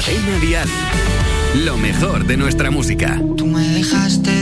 Cadena Dial. Lo mejor de nuestra música. Tú me dejaste